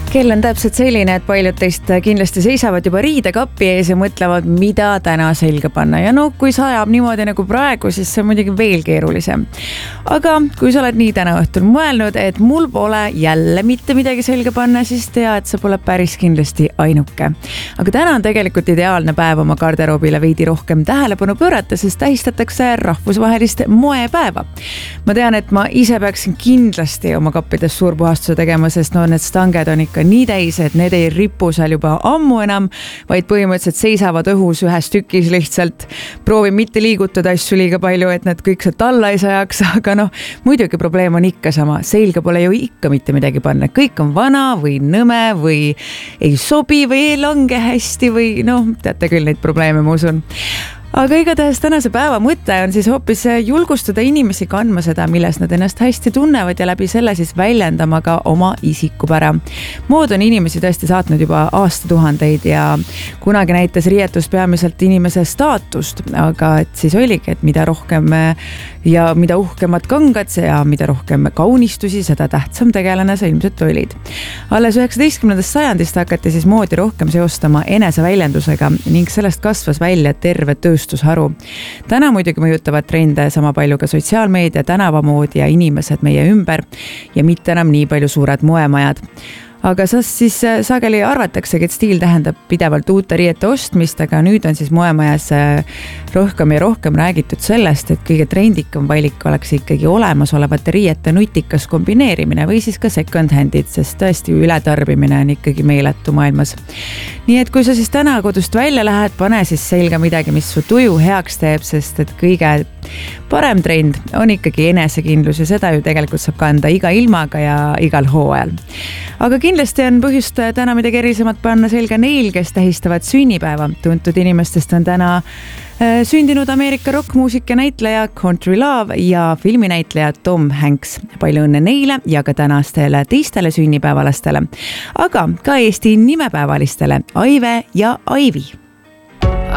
Kell on täpselt selline, et paljud teist kindlasti seisavad juba riidekapi ees ja mõtlevad, mida täna selga panna. Ja kui sajab niimoodi nagu praegu, siis see on muidugi veel keerulisem. Aga kui sa oled nii täna õhtul mõelnud, et mul pole jälle mitte midagi selga panna, siis tea, et see pole päris kindlasti ainuke. Aga täna on tegelikult ideaalne päev oma garderoobile veidi rohkem tähelepanu pöörata, sest tähistatakse rahvusvahelist moepäeva. Ma tean, et ma ise peaksin kindlasti oma kappides suurpuhastuse tegema, sest need stanged on ikka nii täis, et need ei ripu seal juba ammu enam, vaid põhimõtteliselt seisavad õhus ühes tükis lihtsalt. Proovin mitte liigutada asju liiga palju, et need kõik sealt alla ei sajaks, aga muidugi probleem on ikka sama. Selga pole ju ikka mitte midagi panna. Kõik on vana või nõme või ei sobi või ei lange hästi või teate küll neid probleeme, ma usun. Aga igatahes tänase päeva mõte on siis hoopis julgustada inimesi kandma seda, milles nad ennast hästi tunnevad ja läbi selle siis väljendama ka oma isikupära. Mood on inimesi tõesti saatnud juba aastatuhandeid ja kunagi näitas riietus peamiselt inimese staatust, aga et siis oligi, et mida rohkem ja mida uhkemad kangad ja mida rohkem kaunistusi, seda tähtsam tegelane sa ilmselt olid. Alles 19. sajandist hakati siis moodi rohkem seostama eneseväljendusega ning sellest kasvas välja terve tööstusharu. Täna muidugi mõjutavad trende sama palju ka sotsiaalmeedia, tänavamoodi ja inimesed meie ümber ja mitte enam nii palju suured moemajad. Aga siis sageli arvataksegi, et stiil tähendab pidevalt uute riiete ostmist, aga nüüd on siis moemajas rohkem ja rohkem räägitud sellest, et kõige trendikam valik oleks ikkagi olemasolevate riiete nutikas kombineerimine või siis ka second handid, sest tõesti ületarbimine on ikkagi meeletu maailmas. Nii et kui sa siis täna kodust välja lähed, pane siis selga midagi, mis su tuju heaks teeb, sest et kõige parem trend on ikkagi enesekindlus ja seda ju tegelikult saab kanda iga ilmaga ja igal hooajal. Aga kindlasti on põhjust täna midagi erisemat panna selga neil, kes tähistavad sünnipäeva. Tuntud inimestest on täna sündinud Ameerika rockmuusika näitleja Country Love ja filminäitleja Tom Hanks. Palju õnne neile ja ka tänastele teistele sünnipäevalastele, aga ka Eesti nimepäevalistele Aive ja Aivi.